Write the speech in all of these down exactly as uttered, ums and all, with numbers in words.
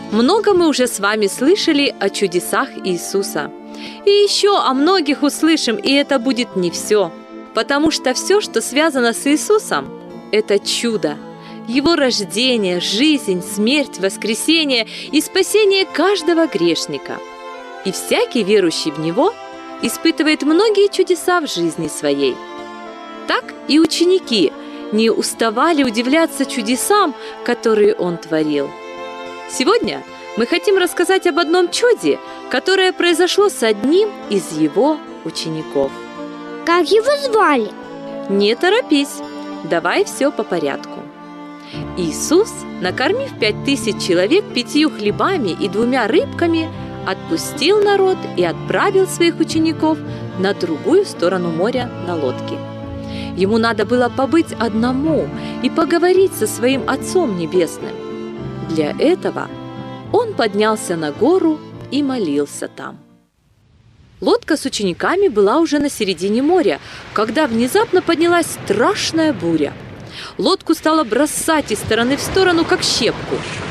Много мы уже с вами слышали о чудесах Иисуса. И еще о многих услышим, и это будет не все. Потому что все, что связано с Иисусом, это чудо. Его рождение, жизнь, смерть, воскресение и спасение каждого грешника. И всякий верующий в Него испытывает многие чудеса в жизни своей. Так и ученики не уставали удивляться чудесам, которые Он творил. Сегодня мы хотим рассказать об одном чуде, которое произошло с одним из Его учеников. Как его звали? Не торопись, давай все по порядку. Иисус, накормив пять тысяч человек пятью хлебами и двумя рыбками, отпустил народ и отправил своих учеников на другую сторону моря на лодке. Ему надо было побыть одному и поговорить со своим Отцом Небесным. Для этого он поднялся на гору и молился там. Лодка с учениками была уже на середине моря, когда внезапно поднялась страшная буря. Лодку стало бросать из стороны в сторону, как щепку.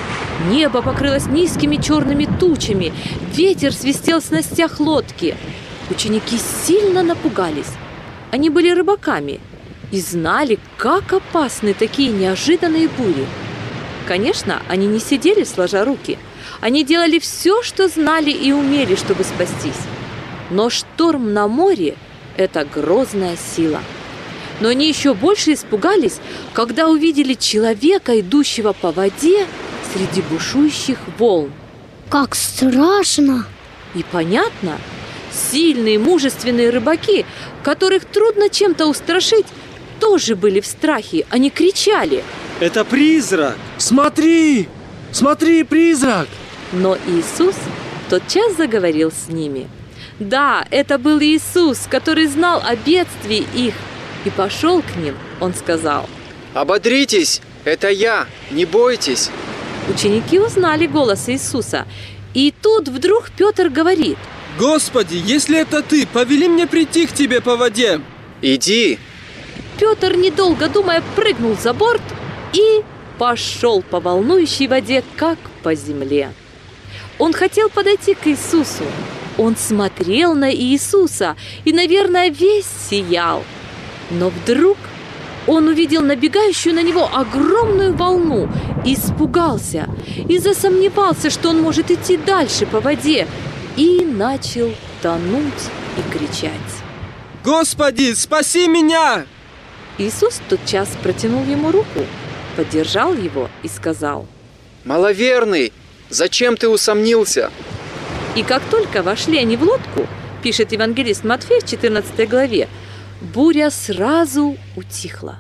Небо покрылось низкими черными тучами, ветер свистел в снастях лодки. Ученики сильно напугались. Они были рыбаками и знали, как опасны такие неожиданные бури. Конечно, они не сидели сложа руки. Они делали все, что знали и умели, чтобы спастись. Но шторм на море – это грозная сила. Но они еще больше испугались, когда увидели человека, идущего по воде среди бушующих волн. Как страшно! И понятно, сильные, мужественные рыбаки, которых трудно чем-то устрашить, тоже были в страхе. Они кричали: «Это призрак! Смотри! Смотри, призрак!» Но Иисус тотчас заговорил с ними. Да, это был Иисус, который знал о бедствии их, и пошел к ним. Он сказал: «Ободритесь, это я, не бойтесь». Ученики узнали голос Иисуса, и тут вдруг Петр говорит: «Господи, если это ты, повели мне прийти к тебе по воде». «Иди». Петр, недолго думая, прыгнул за борт и пошел по волнующей воде, как по земле. Он хотел подойти к Иисусу. Он смотрел на Иисуса и, наверное, весь сиял. Но вдруг он увидел набегающую на него огромную волну, испугался и засомневался, что он может идти дальше по воде, и начал тонуть и кричать: «Господи, спаси меня!» Иисус тотчас протянул ему руку, поддержал его и сказал: «Маловерный, зачем ты усомнился?» И как только вошли они в лодку, пишет евангелист Матфей в четырнадцатой главе, буря сразу утихла.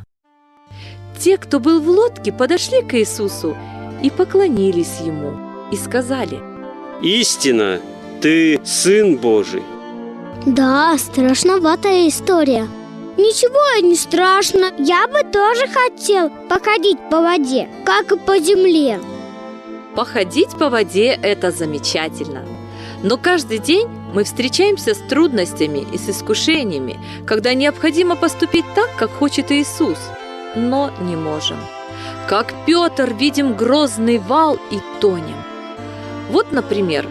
Те, кто был в лодке, подошли к Иисусу и поклонились Ему, и сказали: «Истинно, ты Сын Божий». Да, страшноватая история. Ничего не страшно. Я бы тоже хотел походить по воде, как и по земле. Походить по воде – это замечательно. Но каждый день мы встречаемся с трудностями и с искушениями, когда необходимо поступить так, как хочет Иисус, но не можем. Как Петр, видим грозный вал и тонем. Вот, например,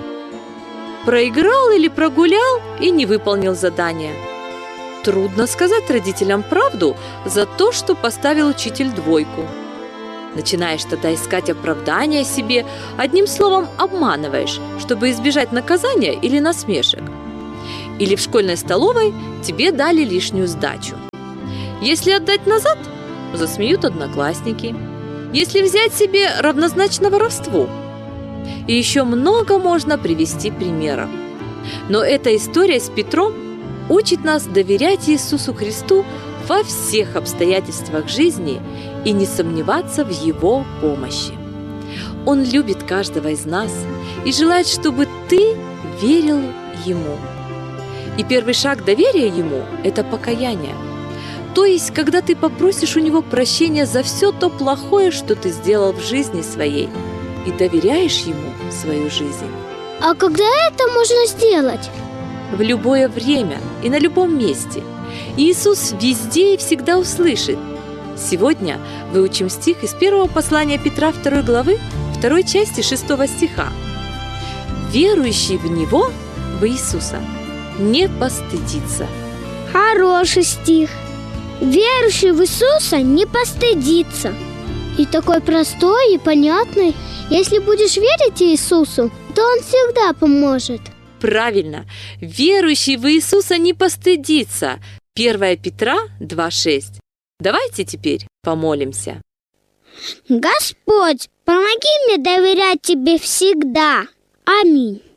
проиграл или прогулял и не выполнил задание. Трудно сказать родителям правду за то, что поставил учитель двойку. Начинаешь тогда искать оправдания себе, одним словом обманываешь, чтобы избежать наказания или насмешек. Или в школьной столовой тебе дали лишнюю сдачу. Если отдать назад, засмеют одноклассники. Если взять себе, равнозначно воровству. И еще много можно привести примеров. Но эта история с Петром учит нас доверять Иисусу Христу во всех обстоятельствах жизни и не сомневаться в Его помощи. Он любит каждого из нас и желает, чтобы ты верил Ему. И первый шаг доверия Ему – это покаяние. То есть, когда ты попросишь у Него прощения за все то плохое, что ты сделал в жизни своей, и доверяешь Ему свою жизнь. А когда это можно сделать? В любое время и на любом месте. Иисус везде и всегда услышит. Сегодня выучим стих из первого послания Петра второй главы второй части шестого стиха. Верующий в Него, в Иисуса, не постыдится. Хороший стих. Верующий в Иисуса не постыдится. И такой простой и понятный. Если будешь верить Иисусу, то Он всегда поможет. Правильно, верующий в Иисуса не постыдится. первое Петра два шесть. Давайте теперь помолимся. Господь, помоги мне доверять Тебе всегда. Аминь.